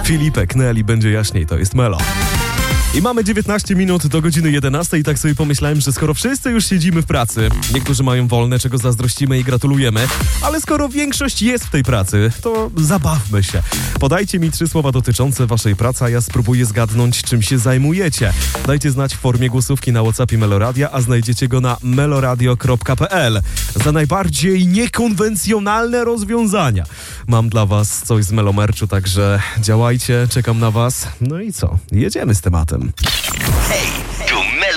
Filipek, Nelly, będzie jaśniej, to jest Melo. I mamy 19 minut do godziny 11 i tak sobie pomyślałem, że skoro wszyscy już siedzimy w pracy, niektórzy mają wolne, czego zazdrościmy i gratulujemy, ale skoro większość jest w tej pracy, to zabawmy się. Podajcie mi 3 słowa dotyczące waszej pracy, a ja spróbuję zgadnąć, czym się zajmujecie. Dajcie znać w formie głosówki na WhatsAppie Meloradia, a znajdziecie go na meloradio.pl. Za najbardziej niekonwencjonalne rozwiązania mam dla was coś z Melomerczu, także działajcie, czekam na was. No i co? Jedziemy z tematem. Hej,